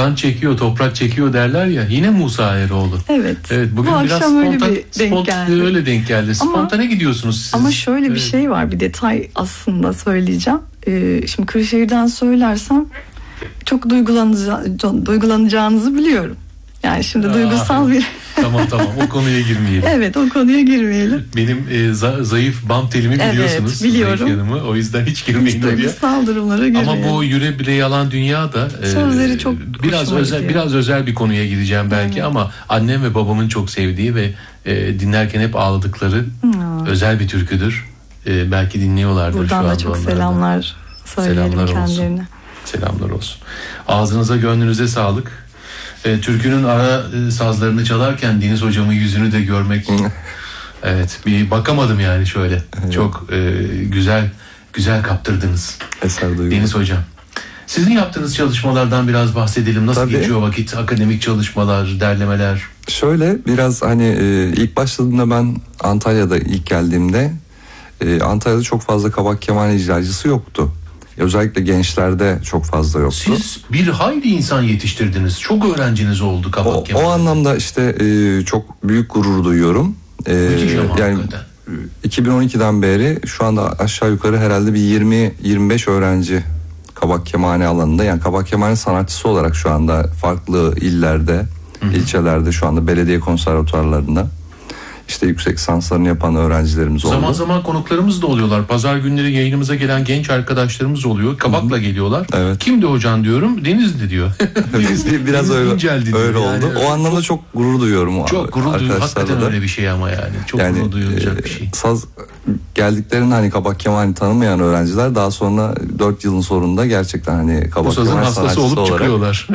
kan çekiyor, toprak çekiyor derler ya. Yine Musa Eroğlu. Evet. Evet, bugün bu biraz akşam öyle bir denk geldi. Öyle denk geldi. Spontane gidiyorsunuz siz. Ama şöyle bir şey var, bir detay aslında söyleyeceğim. Şimdi Kırşehir'den söylersem çok duygulanacağınızı biliyorum. Yani şimdi duygusal bir... Tamam o konuya girmeyelim. Evet, o konuya girmeyelim. Benim zayıf bam telimi biliyorsunuz. Evet, biliyorum. Zayıf yanımı, o yüzden hiç girmeyin oraya. Duygusal durumlara girmeyelim. Ama bu Yüre Bile Yalan Dünya da sözleri çok biraz özel bir konuya gideceğim belki, ama annem ve babamın çok sevdiği ve dinlerken hep ağladıkları özel bir türküdür. Belki dinliyorlardır buradan şu anda. Buradan da çok selamlar söyleyelim kendilerine. Selamlar olsun. Ağzınıza gönlünüze sağlık. Türkünün ara sazlarını çalarken Deniz hocamın yüzünü de görmek, evet, bir bakamadım yani şöyle. Evet. Çok güzel kaptırdınız. Deniz hocam. Sizin yaptığınız çalışmalardan biraz bahsedelim. Nasıl geçiyor vakit? Akademik çalışmalar, derlemeler. Şöyle biraz ilk başladığımda ben Antalya'da ilk geldiğimde Antalya'da çok fazla kabak keman icracısı yoktu. Özellikle gençlerde çok fazla yoktu. Siz bir hayli insan yetiştirdiniz. Çok öğrenciniz oldu kabak keman. O anlamda çok büyük gurur duyuyorum. Yani 2012'den beri şu anda aşağı yukarı herhalde bir 20-25 öğrenci kabak kemane alanında, yani kabak kemane sanatçısı olarak şu anda farklı illerde, ilçelerde, şu anda belediye konservatuarlarında yüksek lisanslarını yapan öğrencilerimiz oldu. Zaman zaman konuklarımız da oluyorlar. Pazar günleri yayınımıza gelen genç arkadaşlarımız oluyor. Kabakla geliyorlar. Evet. Kimdi hocam diyorum. Denizli diyor. Biraz öyle oldu. Yani, o anlamda çok gurur duyuyorum. Çok gurur duyuyorum. Hakikaten öyle bir şey ama yani. Çok gurur duyulacak bir şey. Saz geldiklerinde kabak kemani tanımayan öğrenciler daha sonra 4 yılın sonunda gerçekten kabak kemani sanatçısı olup olarak çıkıyorlar.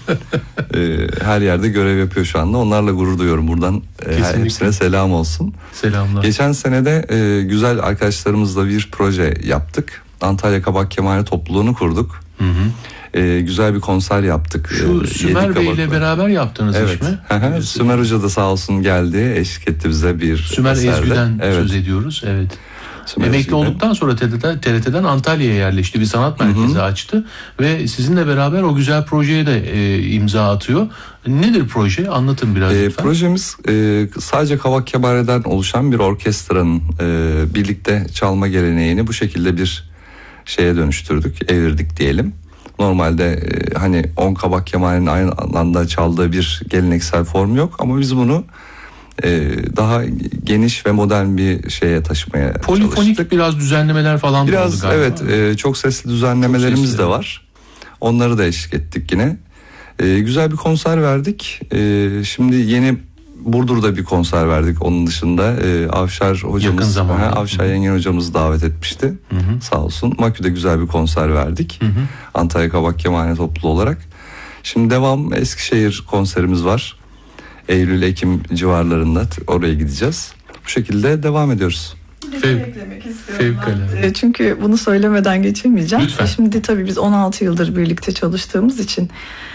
Her yerde görev yapıyor şu anda. Onlarla gurur duyuyorum. Buradan hepsine selam olsun. Selamlar. Geçen senede güzel arkadaşlarımızla bir proje yaptık. Antalya Kabak Kemani topluluğunu kurduk. Güzel bir konser yaptık. Şu Sümer Bey ile beraber yaptığınız iş mi? Sümer Hoca da sağ olsun geldi, eşlik etti bize bir Sümer eserde. Ezgü'den söz ediyoruz. Evet. Emekli olduktan sonra TRT'den Antalya'ya yerleşti, bir sanat merkezi açtı ve sizinle beraber o güzel projeye de imza atıyor. Nedir proje? Anlatın biraz lütfen. Projemiz sadece kabak kemaneden oluşan bir orkestranın birlikte çalma geleneğini bu şekilde bir şeye dönüştürdük, evirdik diyelim. Normalde 10 kabak kemaninin aynı anda çaldığı bir geleneksel form yok, ama biz bunu daha geniş ve modern bir şeye taşımaya Polifonik çalıştık. biraz düzenlemeler falan da oldu galiba. Evet, çok sesli düzenlemelerimiz de var. Onları da eşlik ettik yine. Güzel bir konser verdik. Şimdi yeni Burdur'da bir konser verdik. Onun dışında Avşar hocamız, Avşar Yengen hocamız davet etmişti. Sağ olsun. Makü'de güzel bir konser verdik. Antalya Kabak Kemane topluluğu olarak. Şimdi devam Eskişehir konserimiz var. Eylül-Ekim civarlarında oraya gideceğiz. Bu şekilde devam ediyoruz. Eklemek istiyorum ben. Çünkü bunu söylemeden geçemeyeceğim. Lütfen. Şimdi tabii biz 16 yıldır birlikte çalıştığımız için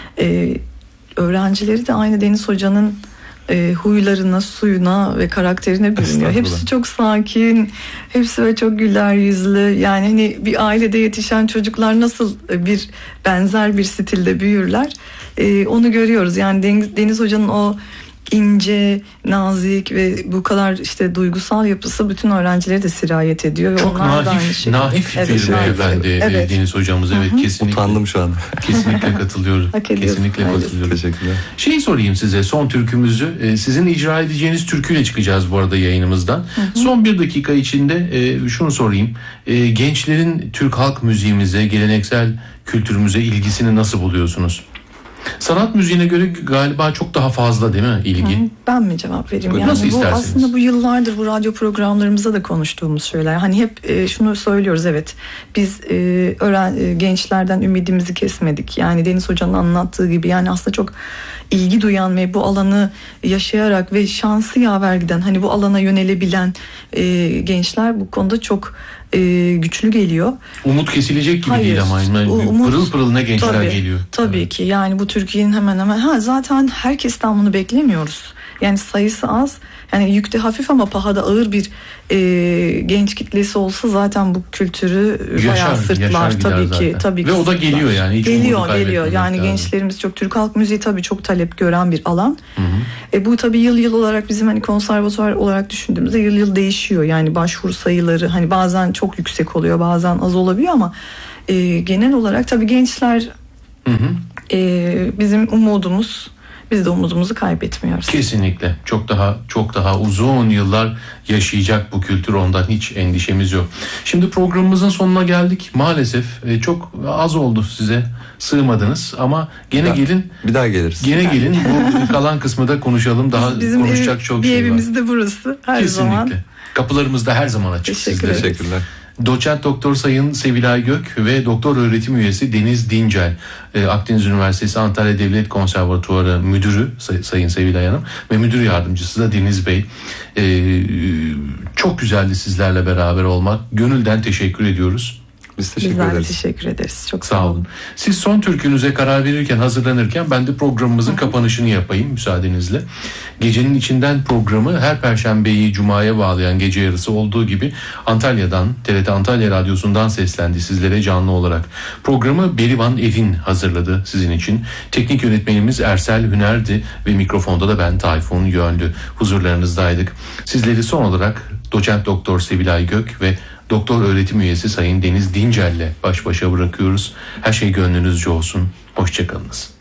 öğrencileri de aynı Deniz Hoca'nın huylarına, suyuna ve karakterine bürünüyor. Hepsi çok sakin, hepsi böyle çok güler yüzlü. Yani bir ailede yetişen çocuklar nasıl benzer bir stilde büyürler, onu görüyoruz. Yani Deniz Hoca'nın o ince, nazik ve bu kadar duygusal yapısı bütün öğrencileri de sirayet ediyor. Ve çok onlar naif bir beyefendi Deniz hocamız. Evet, kesinlikle. Utandım şu an. Kesinlikle katılıyorum. Kesinlikle katılıyorum. Teşekkürler. Sorayım size, son türkümüzü. Sizin icra edeceğiniz türküyle çıkacağız bu arada yayınımızdan. Son bir dakika içinde şunu sorayım. Gençlerin Türk halk müziğimize, geleneksel kültürümüze ilgisini nasıl buluyorsunuz? Sanat müziğine göre galiba çok daha fazla değil mi ilgi? Ben mi cevap vereyim? Nasıl isterseniz. Aslında bu yıllardır bu radyo programlarımızda da konuştuğumuz şeyler. Hep şunu söylüyoruz, evet. Biz gençlerden ümidimizi kesmedik. Yani Deniz Hoca'nın anlattığı gibi, aslında çok ilgi duyan ve bu alanı yaşayarak ve şansı yaver giden, bu alana yönelebilen gençler bu konuda çok güçlü geliyor. Umut kesilecek gibi değil ama. Pırıl pırıl ne gençler geliyor. Tabii ki. Bu Türkiye'nin hemen hemen zaten herkesten bunu beklemiyoruz. Yani sayısı az. Yani yükte hafif ama pahada ağır bir genç kitlesi olsa zaten bu kültürü bayağı sırtlar tabii ki. Tabii ve ki o da geliyor yani. Hiç geliyor. Yani gençlerimiz çok, Türk halk müziği tabii çok talep gören bir alan. Bu tabii yıl olarak bizim hani konservatuvar olarak düşündüğümüzde yıl değişiyor. Yani başvuru sayıları hani bazen çok yüksek oluyor, bazen az olabiliyor ama genel olarak tabii gençler bizim umudumuz. Biz de umudumuzu kaybetmiyoruz. Kesinlikle. Çok daha uzun yıllar yaşayacak bu kültür, ondan hiç endişemiz yok. Şimdi programımızın sonuna geldik. Maalesef çok az oldu, size sığmadınız ama gene gelin. Bir daha geliriz. Gene gelin. Bu kalan kısmı da konuşalım. Daha bizim konuşacak çok şey var. Evimiz de burası her Kesinlikle. zaman. Kapılarımız da her zaman açık. Teşekkürler. Doçent Doktor Sayın Sevilay Gök ve Doktor Öğretim Üyesi Deniz Dincel, Akdeniz Üniversitesi Antalya Devlet Konservatuvarı Müdürü Sayın Sevilay Hanım ve Müdür Yardımcısı da Deniz Bey. Çok güzeldi sizlerle beraber olmak. Gönülden teşekkür ediyoruz. Biz teşekkür ederiz. Teşekkür ederiz. Çok sağ olun. Siz son türkünüze karar verirken, hazırlanırken ben de programımızın kapanışını yapayım müsaadenizle. Gecenin içinden programı her Perşembeyi Cuma'ya bağlayan gece yarısı olduğu gibi Antalya'dan, TRT Antalya Radyosu'ndan seslendi sizlere canlı olarak. Programı Berivan Evin hazırladı sizin için. Teknik yönetmenimiz Ersel Hüner'di ve mikrofonda da ben Tayfun Yönlü huzurlarınızdaydık. Sizleri son olarak Doçent Doktor Sevilay Gök ve Doktor Öğretim Üyesi Sayın Deniz Dincel'le baş başa bırakıyoruz. Her şey gönlünüzce olsun. Hoşçakalınız.